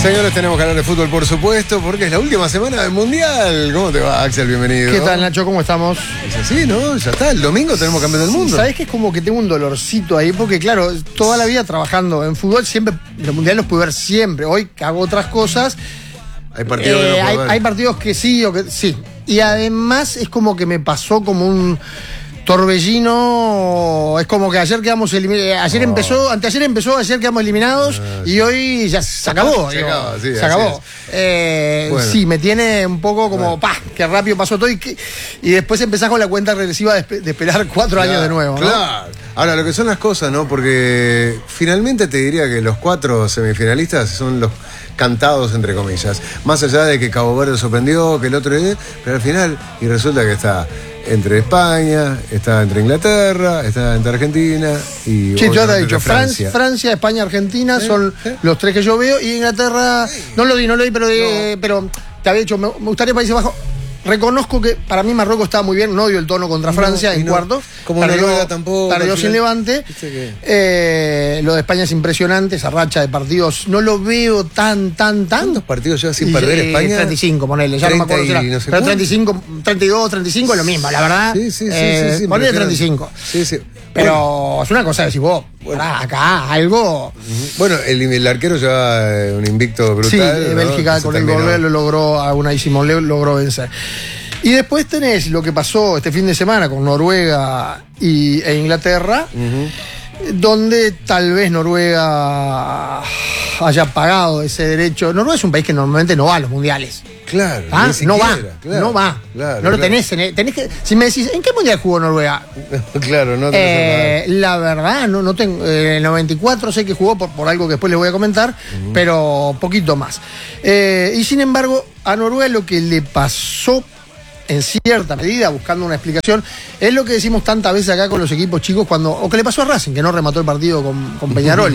Señores, tenemos que hablar de fútbol, por supuesto, porque es la última semana del Mundial. ¿Cómo te va, Axel? Bienvenido. ¿Qué tal, Nacho? ¿Cómo estamos? Es así, ¿no? Ya está, el domingo tenemos campeón del mundo. ¿Sabés que es como que tengo un dolorcito ahí? Porque, claro, toda la vida trabajando en fútbol, siempre, los mundiales los pude ver siempre. Hoy que hago otras cosas. Hay partidos que no puedo ver. Hay partidos que sí o que sí. Y además es como que me pasó como un torbellino. Es como que ayer quedamos eliminados. Anteayer empezó, ayer quedamos eliminados y hoy ya se acabó. Se acabó. Bueno. Sí, me tiene un poco como, qué rápido pasó todo y después empezás con la cuenta regresiva de esperar 4 años de nuevo, ¿no? Claro. Ahora, lo que son las cosas, ¿no? Porque finalmente te diría que los 4 semifinalistas son los cantados, entre comillas. Más allá de que Cabo Verde sorprendió, que el otro... Pero al final, y resulta que está entre España, está entre Inglaterra, está entre Argentina y... Sí, yo te he dicho, Francia, España, Argentina son los 3 que yo veo, y Inglaterra, no lo di, pero te había dicho, me gustaría Países Bajos. Reconozco que para mí Marruecos estaba muy bien, no dio el tono contra Francia en cuartos. Como Noruega tampoco. Perdió sin Levante. Lo de España es impresionante, esa racha de partidos. No lo veo tan. ¿Cuántos partidos lleva sin perder España? 35, ponele, ya no me acuerdo si era. No sé, pero 35, 32, 35 es lo mismo, la verdad. Sí. Ponele 35. Sí. Pero es una cosa de decir vos, acá algo. Bueno, el arquero lleva un invicto brutal. Sí, Bélgica con el gol lo logró, a Unai Simón le logró vencer. Y después tenés lo que pasó este fin de semana con Noruega e Inglaterra, donde tal vez Noruega haya pagado ese derecho. Noruega es un país que normalmente no va a los mundiales. Claro, no va. Claro, no lo tenés que. Si me decís, ¿en qué mundial jugó Noruega? Claro, no tenés la verdad, no tengo. En el 94 sé que jugó por algo que después les voy a comentar, pero poquito más. Y sin embargo, a Noruega lo que le pasó, en cierta medida, buscando una explicación, es lo que decimos tantas veces acá con los equipos chicos, o que le pasó a Racing, que no remató el partido con Peñarol.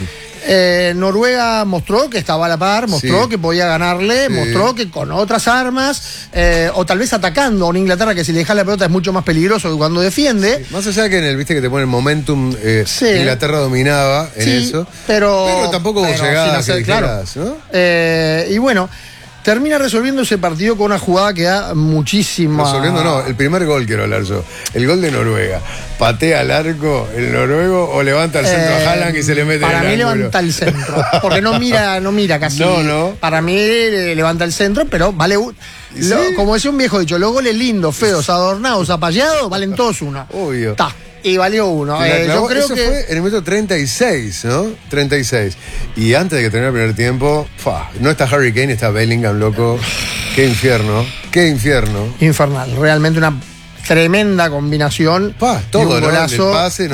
Noruega mostró que estaba a la par, mostró que podía ganarle, mostró que con otras armas, o tal vez atacando a una Inglaterra que si le deja la pelota es mucho más peligroso que cuando defiende. Más allá de que viste que te pone el momentum, Inglaterra dominaba en eso, pero tampoco vos llegabas, claro. ¿no? Y bueno, termina resolviendo ese partido con una jugada que da muchísima... Resolviendo no, el primer gol quiero hablar yo. El gol de Noruega. Patea al arco el noruego o levanta el centro a Haaland y se le mete para en el mí ángulo. Levanta el centro. Porque no mira casi. No. Para mí levanta el centro, pero vale... como decía un viejo dicho, los goles lindos, feos, adornados, apallados, valen todos uno. Obvio. Y valió uno. Yo creo eso que fue en el minuto 36, ¿no? 36. Y antes de que terminara el primer tiempo, no está Harry Kane, está Bellingham, loco. Qué infierno. Infernal. Realmente una tremenda combinación. Todo, un golazo. El pase,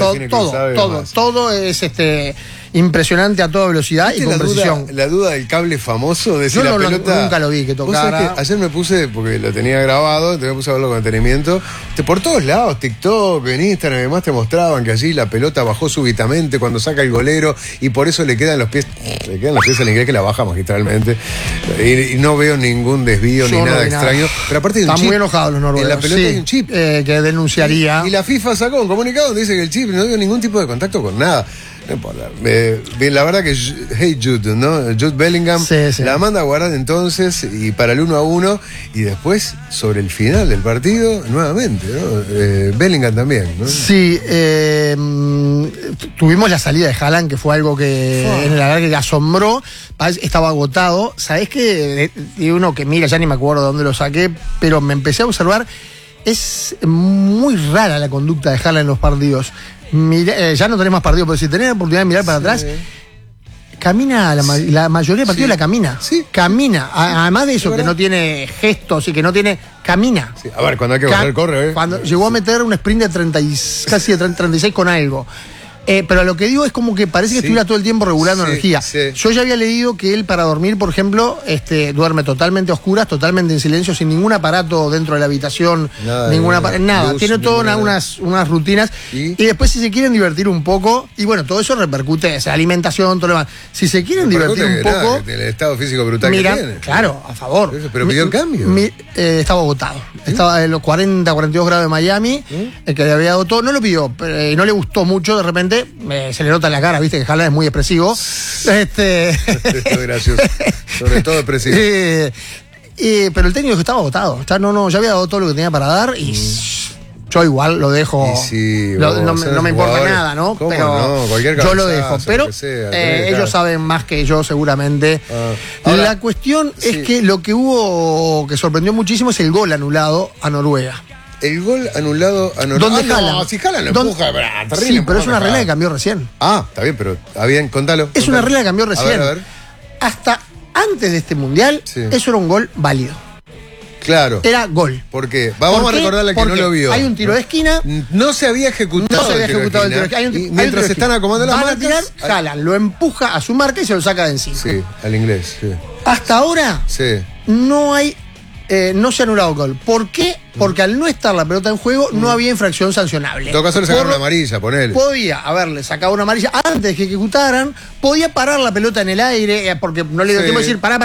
todo es impresionante a toda velocidad y con precisión. La duda del cable famoso de si la pelota... nunca lo vi que tocara. Ayer me puse, porque lo tenía grabado, me puse a verlo con detenimiento. Por todos lados, TikTok, en Instagram, además te mostraban que allí la pelota bajó súbitamente cuando saca el golero y por eso le quedan los pies al inglés, que la baja magistralmente. Y no veo ningún desvío ni nada extraño. Pero aparte de un chip. Están muy enojados los noruegos. En la pelota hay un chip. Que denunciaría. Y la FIFA sacó un comunicado donde dice que el chip no dio ningún tipo de contacto con nada. No importa. La verdad que Jude, ¿no? Jude Bellingham la manda a guardar entonces y para el 1-1 y después sobre el final del partido nuevamente, ¿no? Bellingham también, ¿no? Sí, tuvimos la salida de Haaland, que fue algo que en la verdad que asombró. Estaba agotado. ¿Sabés qué? Uno que mira, ya ni me acuerdo de dónde lo saqué, pero me empecé a observar. Es muy rara la conducta de Haaland en los partidos. Ya no tenés más partidos, pero si tenés la oportunidad de mirar para atrás, camina, la mayoría de partidos la camina. Camina. Además de eso, que no tiene gestos y que no tiene... Camina. A ver, cuando hay que correr, corre. Cuando llegó a meter un sprint de casi de 36 con algo. Pero lo que digo es como que parece que estuviera todo el tiempo regulando energía. Yo ya había leído que él para dormir, por ejemplo, duerme totalmente a oscuras, totalmente en silencio, sin ningún aparato dentro de la habitación, nada. Tiene todas unas rutinas. Y después, si se quieren divertir un poco, y bueno, todo eso repercute, o sea, alimentación, todo lo demás. Si se quieren divertir un poco... El estado físico brutal que tiene. Claro, a favor. Pero pidió el cambio. Estaba agotado. Estaba en los 40, 42 grados de Miami, el que le había dado todo. No lo pidió, no le gustó mucho de repente. obviamente, se le nota en la cara, viste que Haaland es muy expresivo. Esto es gracioso. Sobre todo expresivo. Pero el técnico estaba agotado. Ya había dado todo lo que tenía para dar y yo igual lo dejo. Sí, no me importa nada, ¿no? ¿Cómo pero no? Cualquier yo lo dejo. Pero sea, ellos saben más que yo, seguramente. Ahora, la cuestión es que lo que hubo que sorprendió muchísimo es el gol anulado a Noruega. El gol anulado a Noruega. ¿Dónde Haaland? No, si Haaland lo empuja, terrible. Sí, pero es una regla que cambió recién. Está bien, pero contalo. Es una regla que cambió recién. A ver. Hasta antes de este mundial, eso era un gol válido. Claro. Era gol. ¿Por qué? Vamos a recordarle al que no lo vio. Hay un tiro de esquina. No se había ejecutado el tiro de esquina. Mientras se están acomodando las marcas. Van a tirar, Haaland lo empuja a su marca y se lo saca de encima. Sí, al inglés. Sí. Hasta ahora no hay... no se ha anulado gol. ¿Por qué? Porque al no estar la pelota en juego no había infracción sancionable. En todo caso le sacaron una amarilla, ponele. Podía haberle sacado una amarilla antes de que ejecutaran, podía parar la pelota en el aire, porque no le dio tiempo de decir, pará.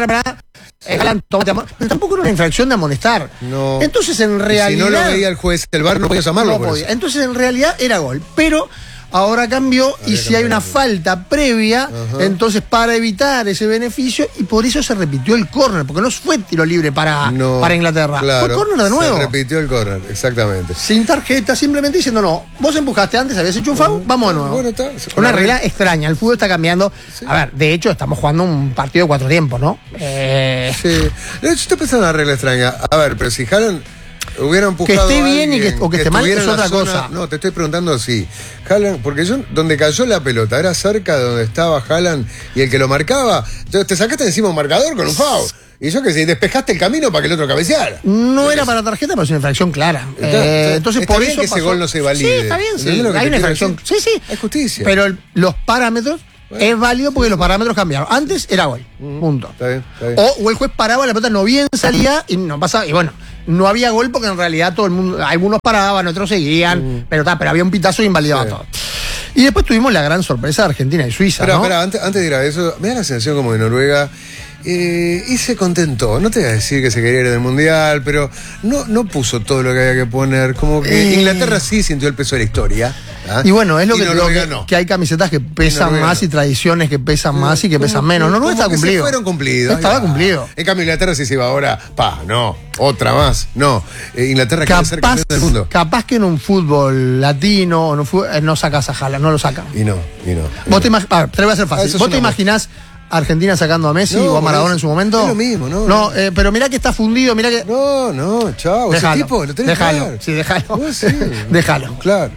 Pero tampoco era una infracción de amonestar. No. Entonces en realidad... Si no lo veía el juez, el VAR no podía llamarlo. No podía. Entonces en realidad era gol. Pero... ahora cambió y si hay una falta previa, entonces para evitar ese beneficio, y por eso se repitió el córner, porque no fue tiro libre para Inglaterra. Claro, fue córner de nuevo. Se repitió el córner, exactamente. Sin tarjeta, simplemente diciendo, no, vos empujaste antes, habías hecho un foul, vamos de nuevo. Bueno, está. Una regla extraña, el fútbol está cambiando. Sí. A ver, de hecho, estamos jugando un partido de 4 tiempos, ¿no? Sí. De hecho, estoy pensando en una regla extraña. A ver, pero si Haaland hubiera empujado que esté bien o que esté mal es otra cosa. No, te estoy preguntando si Haaland, porque donde cayó la pelota era cerca de donde estaba Haaland y el que lo marcaba, entonces te sacaste encima un marcador con un foul. Y yo que sé, despejaste el camino para que el otro cabeceara. No era para tarjeta, pero es una infracción clara. Entonces por eso que ese gol no se valide. Sí, está bien, sí. Hay una infracción. Sí. Hay justicia. Pero los parámetros es válido porque los parámetros cambiaron. Antes era gol. Punto. Está bien. O el juez paraba, la pelota no bien salía y no pasaba. Y bueno, no había gol porque en realidad todo el mundo, algunos paraban, otros seguían, pero había un pitazo y invalidaba todo. Y después tuvimos la gran sorpresa de Argentina y Suiza. Pero antes de ir a eso, me da la sensación como de Noruega. Y se contentó, no te voy a decir que se quería ir del Mundial, pero no puso todo lo que había que poner. Como que Inglaterra sí sintió el peso de la historia. Y bueno, es lo que digo, que hay camisetas que pesan más y tradiciones que pesan más y que pesan menos. No está cumplido. Fueron cumplidos. Estaba cumplido. En cambio, Inglaterra sí se iba ahora, otra más. No, Inglaterra quiere ser campeón del mundo. Capaz que en un fútbol latino no sacas a Haaland, no lo sacan. Y no. Vos te lo voy a hacer fácil. ¿Vos te imaginás Argentina sacando a Messi o a Maradona en su momento? Es lo mismo, ¿no? No, pero mirá que está fundido, mirá que... No, chao. Ese tipo lo tenés que dejar. Sí, déjalo. Déjalo. Claro,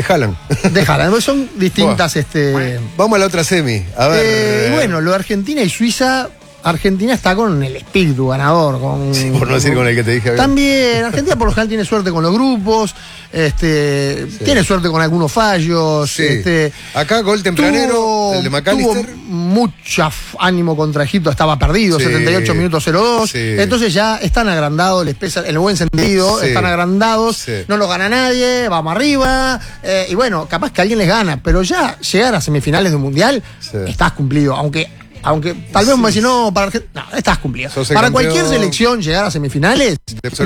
déjalo. Son distintas... Vamos a la otra semi. A ver. Bueno, lo de Argentina y Suiza... Argentina está con el espíritu ganador. Por no decir con el que te dije. También, Argentina por lo general tiene suerte con los grupos, tiene suerte con algunos fallos. Sí. Acá gol tempranero, el de McAllister. Tuvo mucho ánimo contra Egipto, estaba perdido, 78 minutos 0-2. Sí. Entonces ya están agrandados, les pesa, en el buen sentido, están agrandados, no los gana nadie, vamos arriba. Y bueno, capaz que alguien les gana, pero ya llegar a semifinales de un mundial, estás cumplido, aunque tal vez me decís, no, para Argentina, no, estás cumplido. Para cualquier selección llegar a semifinales,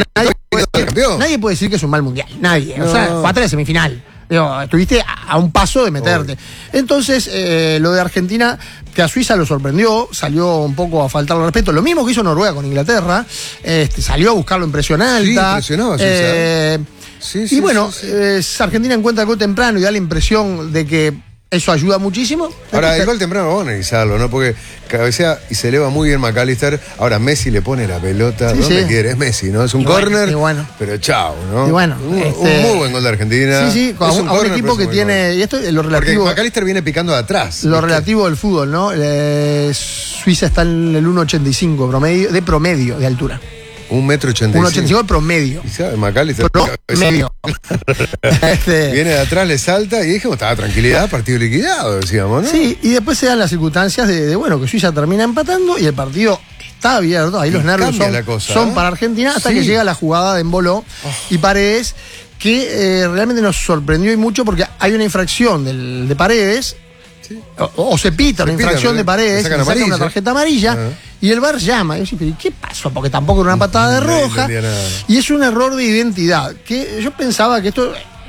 nadie puede decir que es un mal mundial. Nadie. No. O sea, jugaste la semifinal. Estuviste a un paso de meterte. Entonces, lo de Argentina, que a Suiza lo sorprendió, salió un poco a faltarle respeto. Lo mismo que hizo Noruega con Inglaterra, salió a buscarlo en presión alta. Sí, impresionaba Suiza. Y bueno, Argentina encuentra el gol temprano y da la impresión de que eso ayuda muchísimo. Ahora, el gol temprano vamos a analizarlo, ¿no? Porque cabecea y se eleva muy bien McAllister. Ahora Messi le pone la pelota donde quiere. Es Messi, ¿no? Es un córner, pero chao, ¿no? Y bueno, un muy buen gol de Argentina. Sí, a un equipo que tiene... Y esto es lo relativo... Porque McAllister viene picando de atrás. Lo relativo del fútbol, ¿no? Suiza está en el 1,85 de promedio de altura. 1,85 m. 1,85 promedio. Y sabe, McAllister. Promedio. Viene de atrás, le salta y dijimos, estaba tranquilidad, partido liquidado, decíamos, ¿no? Sí, y después se dan las circunstancias de que Suiza termina empatando y el partido está abierto. Ahí los nervios son para Argentina hasta que llega la jugada de Embolo y Paredes, que realmente nos sorprendió y mucho porque hay una infracción de Paredes. O se pita una infracción de Paredes, le saca una tarjeta amarilla y el VAR llama. Y yo pero ¿qué pasó? Porque tampoco era una patada de roja. Y es un error de identidad. Que yo pensaba que esto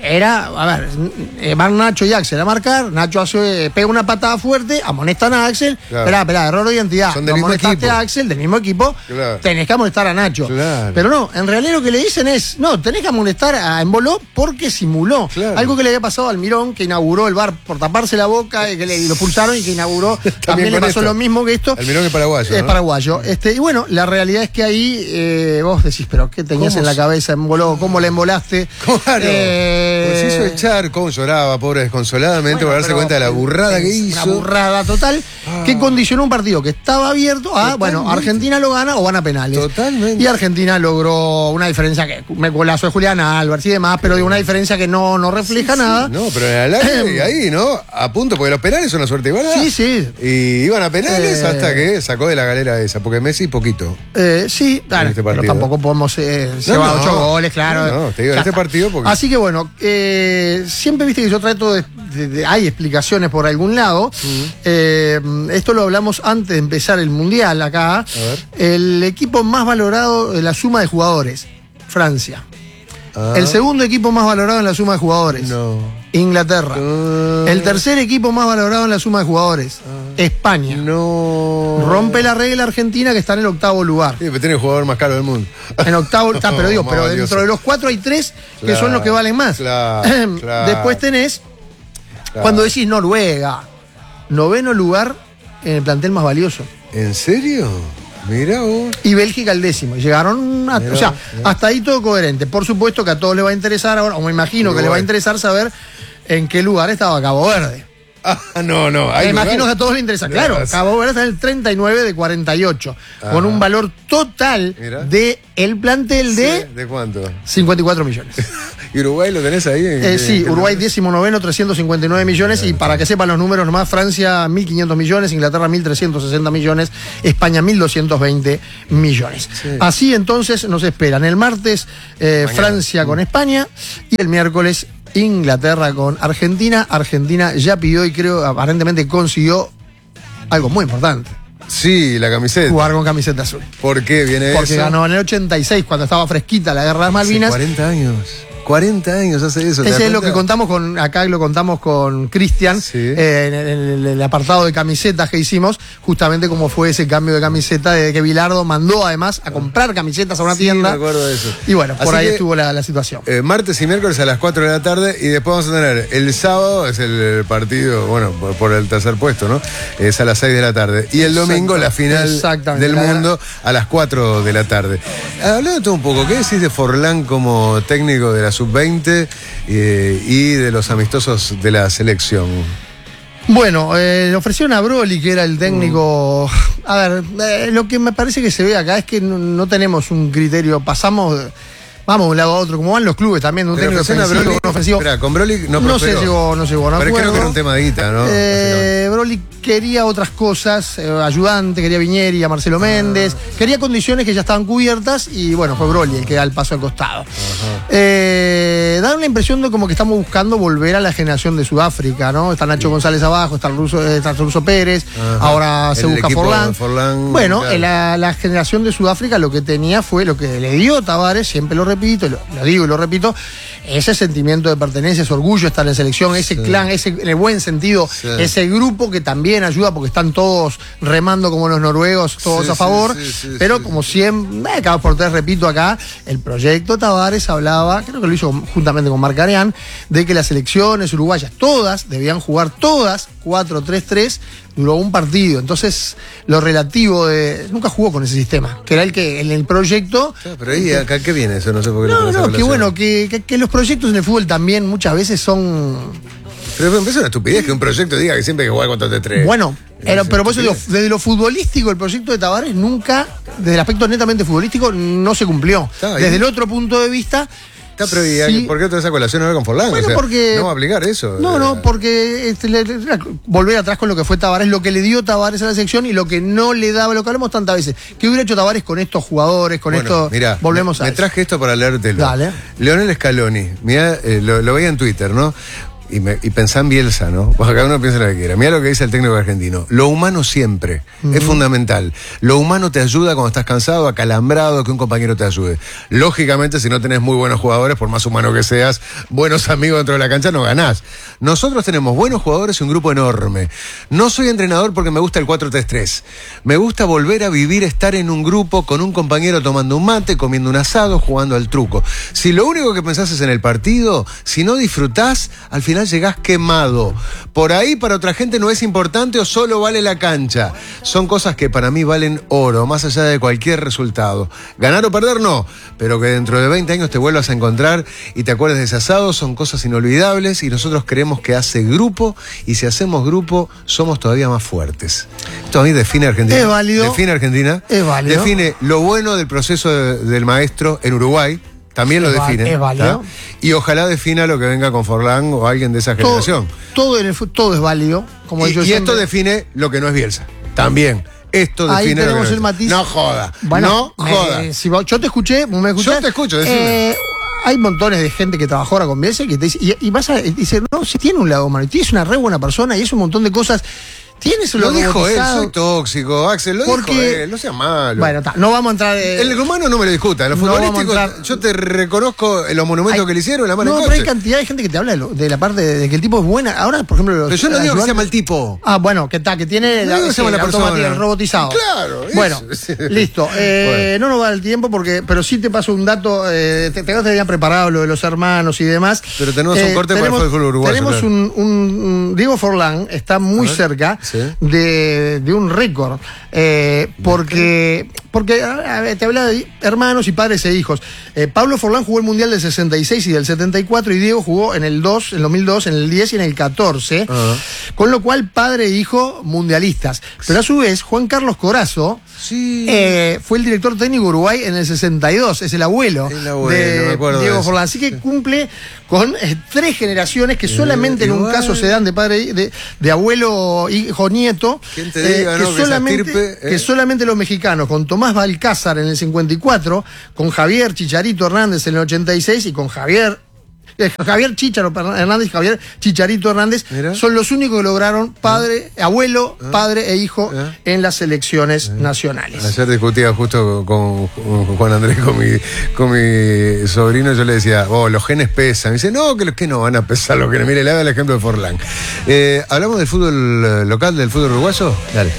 era, a ver, van Nacho y Axel a marcar, Nacho pega una patada fuerte, amonestan a Axel, Claro. Esperá, error de identidad. Son del mismo amonestaste equipo. a Axel, del mismo equipo, Claro. tenés que amonestar a Nacho. Claro. Pero no, en realidad lo que le dicen es, no, tenés que amonestar a Emboló porque simuló. Claro. Algo que le había pasado al Mirón, que inauguró el bar por taparse la boca, y lo pulsaron y que inauguró, también le con pasó esto. lo mismo que esto. Almirón es paraguayo, Es ¿no? paraguayo. Y bueno, la realidad es que ahí vos decís, pero ¿qué tenías ¿Cómo en la se- cabeza, Emboló? ¿Cómo le embolaste? Claro. Pues se hizo echar, cómo lloraba, pobre, desconsoladamente, Bueno, por darse pero cuenta de la burrada que es hizo. Una burrada total que condicionó un partido que estaba abierto a, bueno, Totalmente. Argentina lo gana o van a penales. Totalmente. Y Argentina logró una diferencia que, me golazo de Julián Álvarez y demás, pero de una diferencia que no refleja nada. No, pero en el aire, ahí, ¿no? A punto, porque los penales son una suerte igual. Sí, sí. Y iban a penales hasta que sacó de la galera esa, porque Messi poquito. Sí, claro, este pero partido. tampoco podemos llevar 8 goles, claro. No, te digo, en Ya este está. partido porque... Así que bueno, siempre viste que yo trato hay explicaciones por algún lado. Esto lo hablamos antes de empezar el Mundial acá. ver. El equipo más valorado en la suma de jugadores, Francia. Ah, El segundo equipo más valorado en la suma de jugadores, No. Inglaterra. Ah, El tercer equipo más valorado en la suma de jugadores, España. No. Rompe la regla Argentina, que está en el octavo lugar. Sí, pero tiene el jugador más caro del mundo. En octavo, está, pero digo, Más pero valioso. dentro de los 4 hay 3 que Claro, son los que valen más. claro, claro. Después tenés, Claro. cuando decís Noruega, noveno lugar en el plantel más valioso. ¿En serio? Mirá vos. Y Bélgica el décimo. Llegaron a, Mirá, o sea, mirá. hasta ahí todo coherente. Por supuesto que a todos les va a interesar ahora, o me imagino que les va a Uruguay. interesar saber en qué lugar estaba Cabo Verde. Ah, no, no. Me imagino que a todos les interesa. Claro, Mirá. Cabo Verde está en el 39 de 48, con Ajá. un valor total Mirá. de el plantel de ¿De cuánto? 54 millones. ¿Y Uruguay lo tenés ahí? Sí, Uruguay 19º, 359 millones. Y para que sepan los números nomás, Francia 1.500 millones, Inglaterra 1.360 millones, España 1.220 millones. Sí. Así entonces nos esperan el martes Francia con España y el miércoles Inglaterra con Argentina. Argentina ya pidió y creo aparentemente consiguió algo muy importante: Sí, la camiseta. jugar con camiseta azul. ¿Por qué viene Porque eso? ganó en el 86, cuando estaba fresquita la guerra de las Malvinas. Hace 40 años. 40 años hace eso. ¿te das Ese es lo cuenta? que contamos acá lo contamos con Cristian, Sí. en el apartado de camisetas que hicimos, justamente cómo fue ese cambio de camiseta, de que Bilardo mandó además a comprar camisetas a una Sí, tienda. me acuerdo de eso. Y bueno, por Así ahí que, estuvo la situación. Martes y miércoles a las 4 de la tarde y después vamos a tener el sábado, es el partido, bueno, por el tercer puesto, ¿no? Es a las 6 de la tarde. Y el domingo la final Exactamente. del mundo a las 4 de la tarde. Hablando de todo un poco, ¿qué decís de Forlán como técnico de la sub-20 y de los amistosos de la selección? Bueno, le ofrecieron a Broly, que era el técnico. A ver, lo que me parece que se ve acá es que no tenemos un criterio, vamos de un lado a otro, como van los clubes también, de un Pero técnico ofrecieron a ofensivo, Broly- un ofensivo. Esperá, con Broly no No sé, prosperó. no llegó, no Pero creo acuerdo. que era un tema de guita, ¿no? Broly quería otras cosas, ayudante, quería Viñeri, a Marcelo Méndez, quería condiciones que ya estaban cubiertas y bueno, fue Broly el que da el paso al costado. Da la impresión de como que estamos buscando volver a la generación de Sudáfrica, ¿no? Está Nacho González abajo, está el Ruso Pérez, Ajá. ahora se El busca equipo Forlán. de Forlán, Bueno, claro. la generación de Sudáfrica lo que tenía fue lo que le dio Tavares, siempre lo repito, lo digo y lo repito, ese sentimiento de pertenencia, ese orgullo de estar en selección, ese clan, ese, en el buen sentido, Sí. ese grupo que también ayuda porque están todos remando como los noruegos, todos Sí, a favor, sí, pero sí. como siempre, cada por tres repito acá, el proyecto Tavares hablaba, creo que lo hizo juntamente con Marc Arián, de que las selecciones uruguayas, todas, debían jugar todas 4-3-3, duró un partido. Entonces, lo relativo de. Nunca jugó con ese sistema, que era el que en el proyecto. Claro, pero ahí, acá, ¿qué viene eso? No sé por qué lo No, pones a no, que colación. bueno, que los proyectos en el fútbol también muchas veces son. Pero es una estupidez que un proyecto diga que siempre hay que jugar contra T3. Bueno, pero por eso digo, estupidez. desde lo futbolístico, el proyecto de Tavares nunca, desde el aspecto netamente futbolístico, no se cumplió. Está ahí. Desde el otro punto de vista. Está, pero ¿y sí. ¿por qué toda esa colación ahora con Forlán? Bueno, O sea, porque. no va a aplicar eso. No, porque volver atrás con lo que fue Tavares, lo que le dio Tavares a la sección y lo que no le daba, lo que hablamos tantas veces. ¿Qué hubiera hecho Tavares con estos jugadores, con Bueno, esto? mirá, Volvemos a me eso. traje esto para leértelo. Dale. Leonel Scaloni, mirá, lo veía en Twitter, ¿no? y pensá en Bielsa, ¿no? Porque cada uno piensa lo que quiera. Mirá lo que dice el técnico argentino. Lo humano siempre es fundamental. Lo humano te ayuda cuando estás cansado, acalambrado, que un compañero te ayude. Lógicamente, si no tenés muy buenos jugadores, por más humano que seas, buenos amigos dentro de la cancha, no ganás. Nosotros tenemos buenos jugadores y un grupo enorme. No soy entrenador porque me gusta el 4-3-3. Me gusta volver a vivir, estar en un grupo con un compañero tomando un mate, comiendo un asado, jugando al truco. Si lo único que pensás es en el partido, si no disfrutás, al final llegás quemado. Por ahí para otra gente no es importante o solo vale la cancha. Son cosas que para mí valen oro, más allá de cualquier resultado. Ganar o perder no, pero que dentro de 20 años te vuelvas a encontrar y te acuerdes de ese asado, son cosas inolvidables y nosotros creemos que hace grupo y si hacemos grupo somos todavía más fuertes. Esto a mí define Argentina. Es válido. Define Argentina. Es válido. Define lo bueno del proceso del maestro en Uruguay. También lo define. Es válido. ¿tá? Y ojalá defina lo que venga con Forlán o alguien de esa generación. Todo es válido. Como Y esto define lo que no es Bielsa. También. Esto ahí define tenemos lo que el no es matiz. No joda. Bueno, no joda. Si yo te escuché, ¿me escuchás? Yo te escucho, decime. Hay montones de gente que trabajó ahora con Bielsa que te dice, y vas a decir, no, si tiene un lado humano, y es una re buena persona y es un montón de cosas. Tienes Lo dijo él, robotizado. soy tóxico, Axel, lo dijo él, no sea malo. Bueno, no vamos a entrar. El rumano no me lo discuta, en los no futbolísticos yo te reconozco en los monumentos que le hicieron, la mano no, en pero hay coche. cantidad de gente que te habla de la parte de que el tipo es buena. Ahora, por ejemplo, Pero yo no digo que sea mal tipo. Ah, bueno, que tiene No digo que sea mala persona. el robotizado. Claro. Bueno, listo. Bueno. No nos va el tiempo pero sí te paso un dato. Te habían preparado lo de los hermanos y demás. Pero tenemos un corte para el fútbol uruguayo. Tenemos claro. un Diego Forlán está muy cerca de un récord. Porque a ver, te hablaba de hermanos y padres e hijos. Pablo Forlán jugó el Mundial del 66 y del 74 y Diego jugó en el 2002, en el 10 y en el 14. Con lo cual, padre e hijo mundialistas. Pero a su vez, Juan Carlos Corazzo fue el director técnico de Uruguay en el 62. Es el abuelo de Diego Forlán. Así que cumple con 3 generaciones que solamente en un caso se dan de padre, de abuelo, hijo, nieto. ¿Quién te diga, que solamente los mexicanos, con Tomás Balcázar en el 54, con Javier Chicharito Hernández en el 86 y con Javier Chicharo Hernández y Javier Chicharito Hernández, son los únicos que lograron abuelo, padre e hijo en las selecciones nacionales. Ayer discutía justo con Juan Andrés, con mi sobrino, yo le decía, los genes pesan. Me dice, no, que no van a pesar los genes. Mire, le da el ejemplo de Forlán. ¿Hablamos del fútbol local, del fútbol uruguayo? Dale.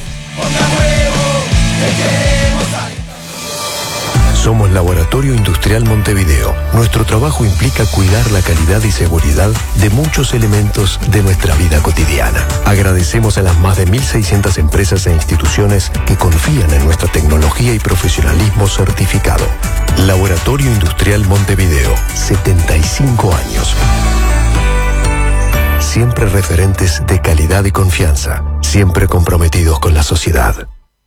Somos Laboratorio Industrial Montevideo. Nuestro trabajo implica cuidar la calidad y seguridad de muchos elementos de nuestra vida cotidiana. Agradecemos a las más de 1.600 empresas e instituciones que confían en nuestra tecnología y profesionalismo certificado. Laboratorio Industrial Montevideo, 75 años. Siempre referentes de calidad y confianza. Siempre comprometidos con la sociedad.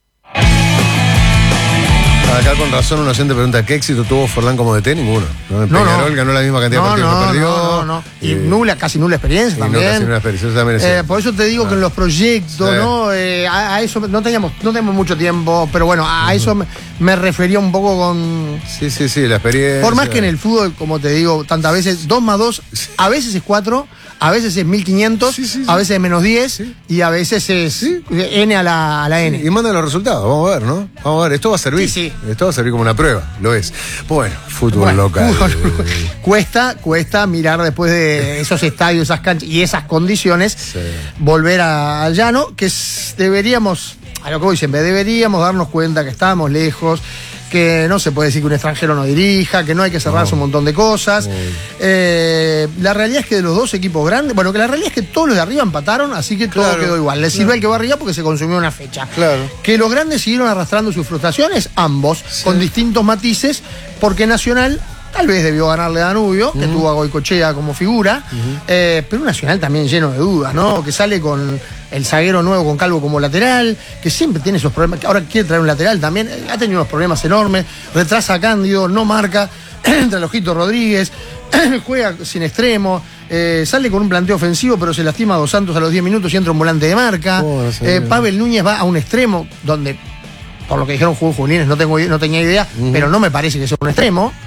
Acá con razón un oyente pregunta, ¿qué éxito tuvo Forlán como DT? Ninguno. Peñarol ganó la misma cantidad de partidos que perdió. No. Y casi nula experiencia también. Casi nula experiencia, eso también por eso te digo que en los proyectos, ¿no? A eso no teníamos mucho tiempo, pero bueno, a eso me refería un poco con... Sí, la experiencia. Por más que en el fútbol, como te digo, tantas veces, 2 más 2, a veces es 4, a veces es 1500, a veces es menos 10 y a veces es N a la N. Y mandan los resultados, vamos a ver, ¿no? Vamos a ver, esto va a servir. Sí. Esto va a servir como una prueba, lo es. Bueno, fútbol local. Cuesta mirar después de esos estadios, esas canchas y esas condiciones, volver al llano, que deberíamos, a lo que voy siempre, deberíamos darnos cuenta que estamos lejos, que no se puede decir que un extranjero no dirija, que no hay que cerrarse un montón de cosas. La realidad es que de los dos equipos grandes, que la realidad es que todos los de arriba empataron, así que todo quedó igual. Le sirve al que va arriba porque se consumió una fecha. Que los grandes siguieron arrastrando sus frustraciones, ambos, con distintos matices, porque Nacional tal vez debió ganarle a Danubio, que tuvo a Goicoechea como figura, pero un Nacional también lleno de dudas, ¿no? Que sale con el zaguero nuevo con Calvo como lateral, que siempre tiene esos problemas, que ahora quiere traer un lateral también, ha tenido unos problemas enormes, retrasa a Cándido, no marca, entra el Ojito Rodríguez, juega sin extremo, sale con un planteo ofensivo, pero se lastima a Dos Santos a los 10 minutos y entra un volante de marca. Pavel Núñez va a un extremo donde, por lo que dijeron jugó Julines, no tenía idea, pero no me parece que sea un extremo.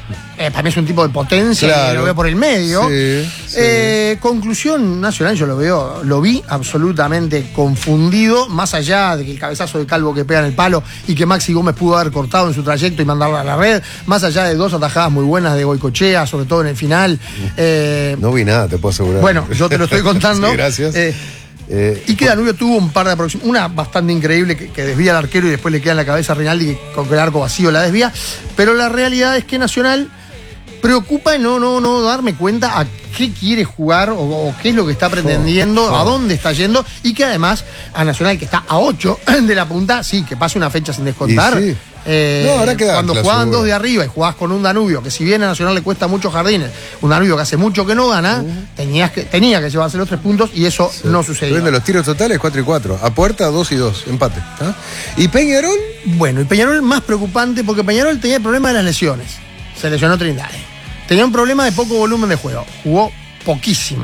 para mí es un tipo de potencia, Claro. que lo veo por el medio. Sí, sí. Conclusión, Nacional yo lo vi absolutamente confundido, más allá de que el cabezazo de Calvo que pega en el palo y que Maxi Gómez pudo haber cortado en su trayecto y mandarla a la red, más allá de 2 atajadas muy buenas de Goicoechea, sobre todo en el final. No vi nada, te puedo asegurar. Bueno, yo te lo estoy contando. Sí, gracias. Y que Danubio tuvo un par de aproximaciones, una bastante increíble que desvía al arquero y después le queda en la cabeza a Rinaldi que con el arco vacío la desvía, pero la realidad es que Nacional preocupa no darme cuenta a qué quiere jugar o qué es lo que está pretendiendo, a dónde está yendo, y que además a Nacional, que está a 8 de la punta, sí, que pase una fecha sin descontar. Y sí. No, habrá que darle cuando la jugaban segura. 2 de arriba y jugás con un Danubio, que si bien a Nacional le cuesta muchos jardines, un Danubio que hace mucho que no gana, tenía que llevarse los 3 puntos y eso no sucedió. Viendo los tiros totales, 4-4. A puerta, 2-2. Empate. ¿Ah? ¿Y Peñarol? Bueno, y Peñarol más preocupante porque Peñarol tenía el problema de las lesiones. Se lesionó Trindade. Tenía un problema de poco volumen de juego. Jugó poquísimo.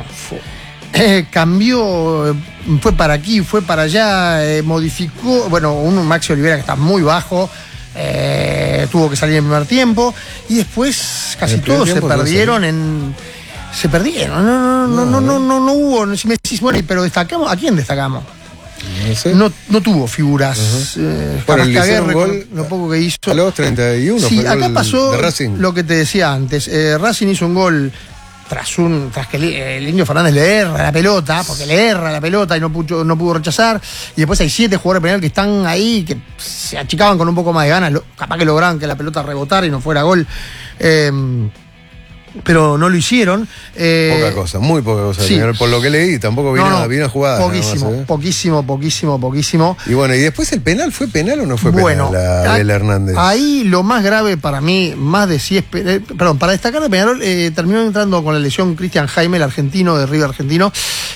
Cambió, fue para aquí, fue para allá, modificó. Bueno, un Maxi Olivera que está muy bajo. Tuvo que salir en el primer tiempo. Y después casi ¿En el primer todos se tiempo perdieron Se perdieron. No hubo. Si me decís, bueno, pero destacamos. ¿A quién destacamos? No sé. No tuvo figuras. Bueno, le hicieron Carrascaguerre, gol con lo poco que hizo. A los 31. Sí, fue el acá gol pasó de Racing. lo que te decía antes. Racing hizo un gol tras que el Indio Fernández le erra la pelota, porque le erra la pelota y no pudo rechazar. Y después hay 7 jugadores de Peñarol que están ahí, que se achicaban con un poco más de ganas. Capaz que lograban que la pelota rebotara y no fuera gol. Pero no lo hicieron. Poca cosa, muy poca cosa. Sí. Por lo que leí, tampoco vi nada, vi una jugada. Poquísimo, nada más, poquísimo. Y bueno, y después el penal, ¿fue penal o no fue Bueno, penal a Abel Hernández? Ahí lo más grave para mí, más de si es. Perdón, para destacar de Peñarol, terminó entrando con la lesión Cristian Jaime, el argentino, de River argentino,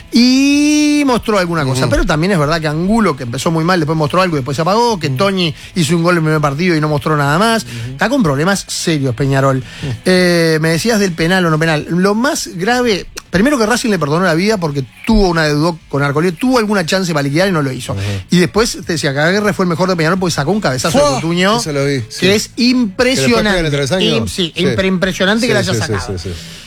y mostró alguna cosa. Pero también es verdad que Angulo, que empezó muy mal, después mostró algo y después se apagó, que Toñi hizo un gol en el primer partido y no mostró nada más. Está con problemas serios Peñarol. Me decías del penal o no penal. Lo más grave, primero que Racing le perdonó la vida porque tuvo una deuda con Arcolí, tuvo alguna chance para liquidar y no lo hizo. Y después te decía que Aguirre fue el mejor de Peñarol porque sacó un cabezazo de Cotuño, eso lo vi, sí. que es impresionante. ¿Que después pega en el travesaño? Sí, Sí. impresionante que la haya sacado.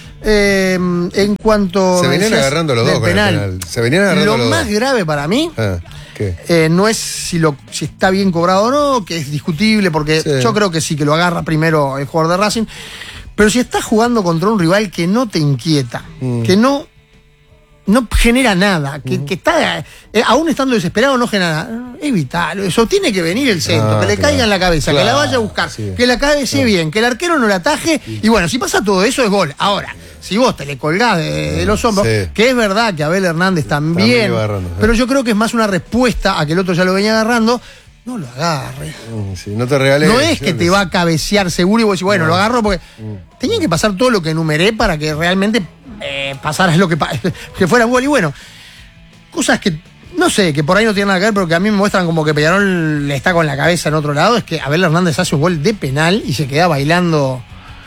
En cuanto Se venían decías agarrando los del dos con el penal. Se venían agarrando lo los más dos. grave para mí ¿Qué? no es si está bien cobrado o no, que es discutible, porque Sí. yo creo que sí, que lo agarra primero el jugador de Racing. Pero si estás jugando contra un rival que no te inquieta, que no genera nada, que está, aún estando desesperado, no genera nada, es vital. Eso tiene que venir el centro, que le caiga en la cabeza, que la vaya a buscar, sí. que la cabece bien, que el arquero no la ataje. Y bueno, si pasa todo eso, es gol. Ahora, si vos te le colgás de los hombros, Sí. que es verdad que Abel Hernández también, iba agarrando, pero yo creo que es más una respuesta a que el otro ya lo venía agarrando. No lo agarres. Sí, no te regales. No es que te va a cabecear seguro y vos decís, bueno, lo agarro porque tenía que pasar todo lo que enumeré para que realmente pasara que fuera un gol. Y bueno, cosas que, no sé, que por ahí no tienen nada que ver, pero que a mí me muestran como que Peñarol le está con la cabeza en otro lado, es que Abel Hernández hace un gol de penal y se queda bailando.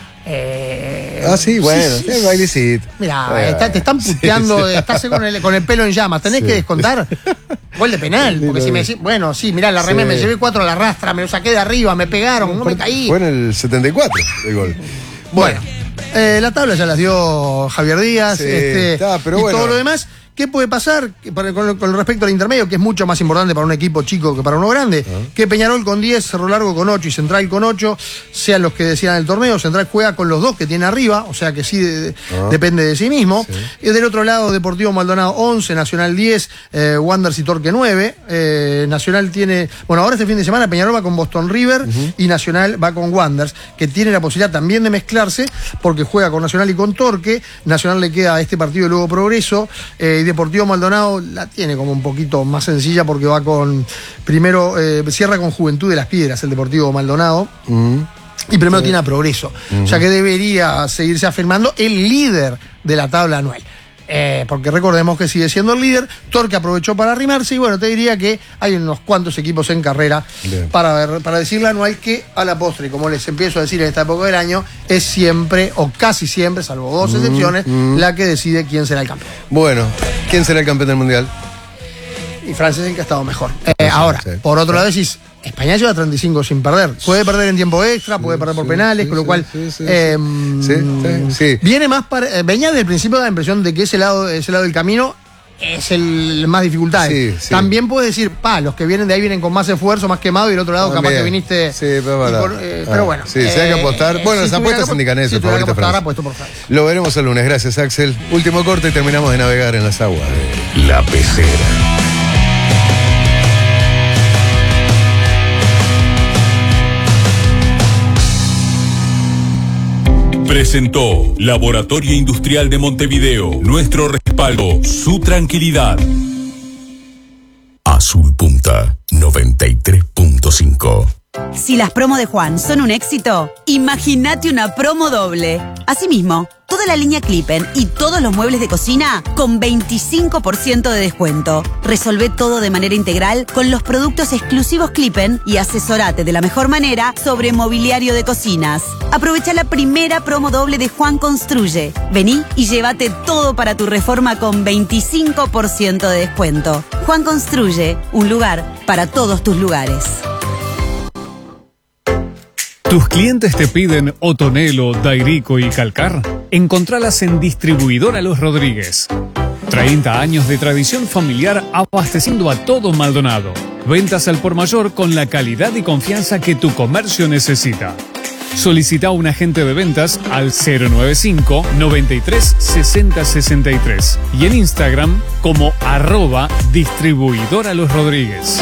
Sí, bueno, es bailecito. Mira, te están puteando, estás con el pelo en llamas, tenés que descontar gol de penal, porque si me decís, bueno, sí, mirá, la remé, me llevé 4 a la rastra, me lo saqué de arriba, me pegaron, no me caí. Fue en el 74 el gol. Bueno, la tabla ya las dio Javier Díaz, Sí, está, pero y bueno. todo lo demás. ¿Qué puede pasar con respecto al intermedio, que es mucho más importante para un equipo chico que para uno grande? Que Peñarol con 10, Cerro Largo con 8 y Central con 8 sean los que decidan el torneo. Central juega con los 2 que tiene arriba, o sea que sí depende de sí mismo. Y del otro lado, Deportivo Maldonado 11, Nacional 10, Wanderers y Torque 9. Nacional tiene, bueno, ahora este fin de semana Peñarol va con Boston River y Nacional va con Wanderers, que tiene la posibilidad también de mezclarse porque juega con Nacional y con Torque. Nacional le queda este partido y luego Progreso. Y Deportivo Maldonado la tiene como un poquito más sencilla porque va con, primero cierra con Juventud de las Piedras el Deportivo Maldonado y primero tiene a Progreso, o sea que debería seguirse afirmando el líder de la tabla anual. Porque recordemos que sigue siendo el líder. Torque aprovechó para arrimarse y bueno, te diría que hay unos cuantos equipos en carrera para decir la anual, que a la postre, como les empiezo a decir en esta época del año, es siempre o casi siempre, salvo 2 excepciones, la que decide quién será el campeón. Bueno, ¿quién será el campeón del mundial? y Francia es el que ha estado mejor. Sí, ahora, sí. por otro lado decís, España lleva 35 sin perder. Puede perder en tiempo extra, puede perder por penales, con lo cual viene más venía desde el principio la impresión de que ese lado del camino es el más dificultades. Sí. También puedes decir, los que vienen de ahí vienen con más esfuerzo, más quemado, y el otro lado capaz que viniste. Sí, pero bueno. Sí, se hay que apostar. Bueno, las apuestas indican eso, favorito Francia. Apuesto por Francia. Lo veremos el lunes. Gracias, Axel. Último corte y terminamos de navegar en las aguas de La Pecera. Presentó Laboratorio Industrial de Montevideo. Nuestro respaldo, su tranquilidad. Azul Punta 93.5. Si las promos de Juan son un éxito, imagínate una promo doble. Asimismo, toda la línea Clippen y todos los muebles de cocina con 25% de descuento. Resolvé todo de manera integral con los productos exclusivos Clippen y asesorate de la mejor manera sobre mobiliario de cocinas. Aprovecha la primera promo doble de Juan Construye. Vení y llévate todo para tu reforma con 25% de descuento. Juan Construye, un lugar para todos tus lugares. ¿Tus clientes te piden Otonelo, Dairico y Calcar? Encontralas en Distribuidora Los Rodríguez. 30 años de tradición familiar abasteciendo a todo Maldonado. Ventas al por mayor con la calidad y confianza que tu comercio necesita. Solicita un agente de ventas al 095 93 60 63 y en Instagram como @Distribuidora Los Rodríguez.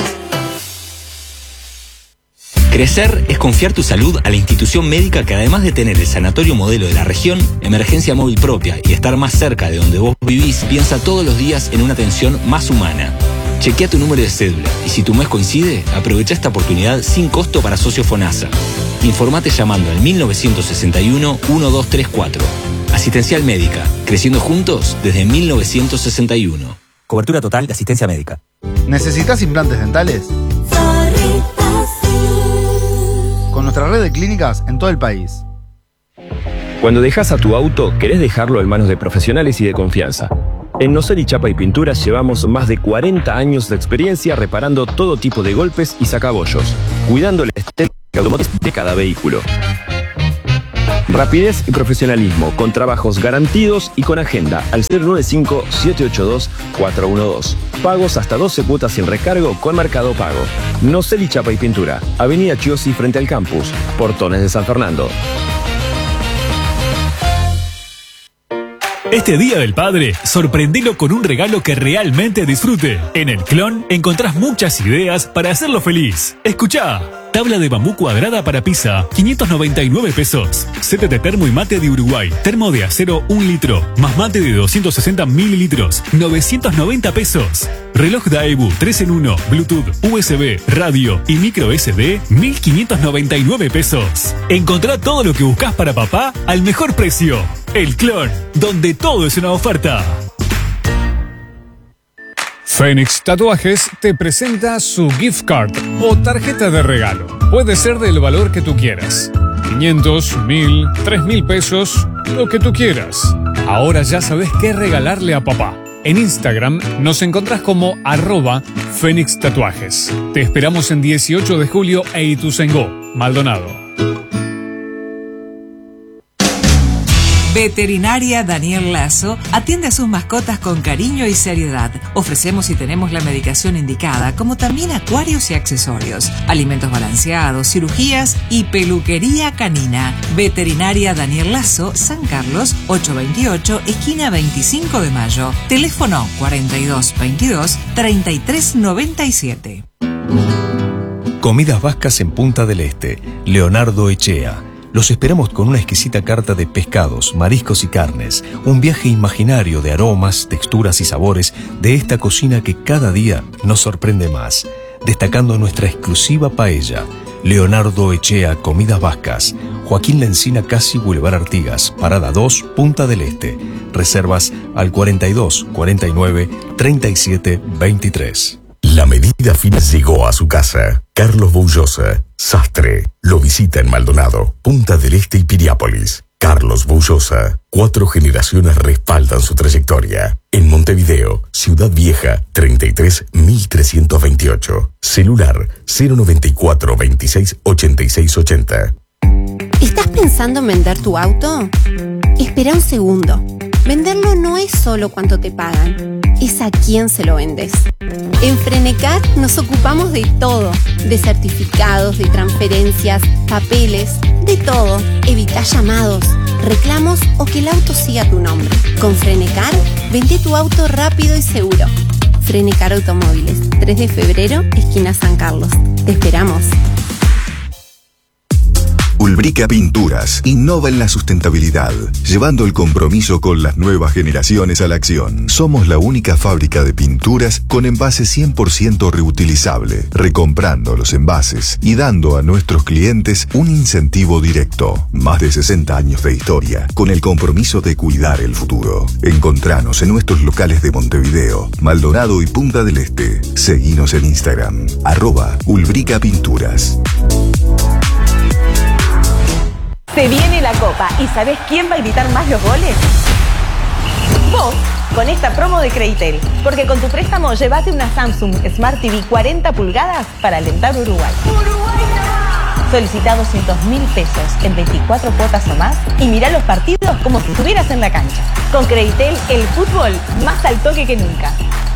Crecer es confiar tu salud a la institución médica que, además de tener el sanatorio modelo de la región, emergencia móvil propia y estar más cerca de donde vos vivís, piensa todos los días en una atención más humana. Chequea tu número de cédula y si tu mes coincide, aprovecha esta oportunidad sin costo para socio FONASA. Informate llamando al 1961-1234. Asistencial médica, creciendo juntos desde 1961. Cobertura total de asistencia médica. ¿Necesitas implantes dentales? Con nuestra red de clínicas en todo el país. Cuando dejas a tu auto, querés dejarlo en manos de profesionales y de confianza. En Noceli Chapa y Pinturas llevamos más de 40 años de experiencia reparando todo tipo de golpes y sacabollos, cuidando la estética automotriz de cada vehículo. Rapidez y profesionalismo, con trabajos garantidos y con agenda al 095-782-412. Pagos hasta 12 cuotas sin recargo con Mercado Pago. Noceli Chapa y Pintura, Avenida Chiosi frente al campus, Portones de San Fernando. Este Día del Padre, sorprendelo con un regalo que realmente disfrute. En el Clon encontrás muchas ideas para hacerlo feliz. Escuchá. Tabla de bambú cuadrada para pizza, 599 pesos. Set de termo y mate de Uruguay, termo de acero 1 litro, más mate de 260 mililitros, 990 pesos. Reloj Daewoo 3 en 1, Bluetooth, USB, radio y micro SD, 1599 pesos. Encontrá todo lo que buscas para papá al mejor precio. El Clon, donde todo es una oferta. Fénix Tatuajes te presenta su gift card o tarjeta de regalo. Puede ser del valor que tú quieras. 500, 1000, 3000 pesos, lo que tú quieras. Ahora ya sabes qué regalarle a papá. En Instagram nos encontrás como @Fénix Tatuajes. Te esperamos en 18 de julio e Ituzaingó, Maldonado. Veterinaria Daniel Lazo atiende a sus mascotas con cariño y seriedad. Ofrecemos y tenemos la medicación indicada, como también acuarios y accesorios, alimentos balanceados, cirugías y peluquería canina. Veterinaria Daniel Lazo, San Carlos, 828, esquina 25 de Mayo. Teléfono 4222-3397. Comidas Vascas en Punta del Este. Leonardo Echea. Los esperamos con una exquisita carta de pescados, mariscos y carnes. Un viaje imaginario de aromas, texturas y sabores de esta cocina que cada día nos sorprende más. Destacando nuestra exclusiva paella. Leonardo Echea Comidas Vascas. Joaquín La Encina Casi Boulevard Artigas. Parada 2, Punta del Este. Reservas al 42 49 37 23. La medida final llegó a su casa. Carlos Boullosa, sastre, lo visita en Maldonado, Punta del Este y Piriápolis. Carlos Bullosa. 4 generaciones respaldan su trayectoria. En Montevideo, Ciudad Vieja, 33.328. Celular 094 26 86 80. ¿Estás pensando en vender tu auto? Espera un segundo. Venderlo no es solo cuánto te pagan, es a quién se lo vendes. En Frenecar nos ocupamos de todo, de certificados, de transferencias, papeles, de todo. Evita llamados, reclamos o que el auto siga tu nombre. Con Frenecar, vende tu auto rápido y seguro. Frenecar Automóviles, 3 de febrero, esquina San Carlos. Te esperamos. Ulbrica Pinturas innova en la sustentabilidad, llevando el compromiso con las nuevas generaciones a la acción. Somos la única fábrica de pinturas con envase 100% reutilizable, recomprando los envases y dando a nuestros clientes un incentivo directo. Más de 60 años de historia, con el compromiso de cuidar el futuro. Encontranos en nuestros locales de Montevideo, Maldonado y Punta del Este. Seguinos en Instagram, @Ulbrica Pinturas. Se viene la Copa y ¿sabés quién va a gritar más los goles? Vos, con esta promo de Creditel. Porque con tu préstamo llévate una Samsung Smart TV 40 pulgadas para alentar Uruguay. Solicita 200.000 pesos en 24 cuotas o más y mirá los partidos como si estuvieras en la cancha. Con Creditel, el fútbol más al toque que nunca.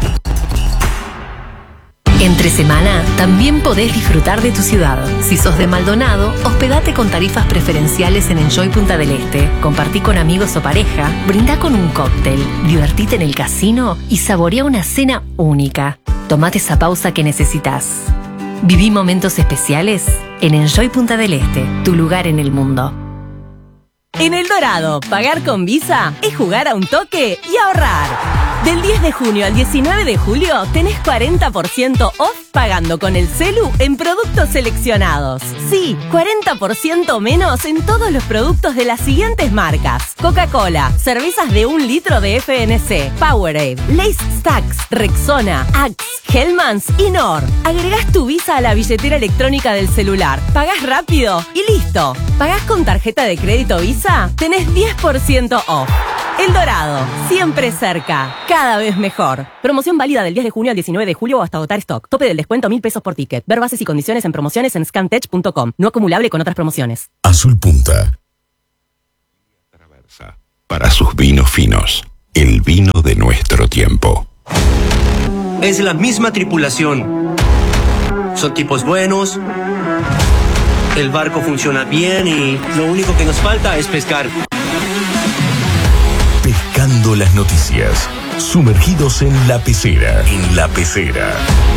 Entre semana también podés disfrutar de tu ciudad. Si sos de Maldonado, hospedate con tarifas preferenciales en Enjoy Punta del Este. Compartí con amigos o pareja, brindá con un cóctel, divertite en el casino y saborea una cena única. Tomate esa pausa que necesitas. Viví momentos especiales en Enjoy Punta del Este, tu lugar en el mundo. En El Dorado, pagar con Visa es jugar a un toque y ahorrar. Del 10 de junio al 19 de julio tenés 40% off pagando con el celu en productos seleccionados. Sí, 40% menos en todos los productos de las siguientes marcas: Coca-Cola, cervezas de 1 litro de FNC, Powerade, Lay's Stacks, Rexona, Axe, Hellmann's y Nor. Agregás tu Visa a la billetera electrónica del celular, pagás rápido y listo. ¿Pagás con tarjeta de crédito Visa? Tenés 10% off. El Dorado, siempre cerca, cada vez mejor. Promoción válida del 10 de junio al 19 de julio o hasta agotar stock. Tope del descuento 1.000 pesos por ticket. Ver bases y condiciones en promociones en scantech.com. No acumulable con otras promociones. Azul Punta. Para sus vinos finos, el vino de nuestro tiempo. Es la misma tripulación. Son tipos buenos. El barco funciona bien y lo único que nos falta es pescar. Pescando las noticias. Sumergidos en la pecera. En la pecera.